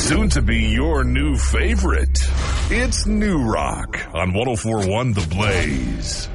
Soon to be your new favorite. It's New Rock on 104.1 The Blaze.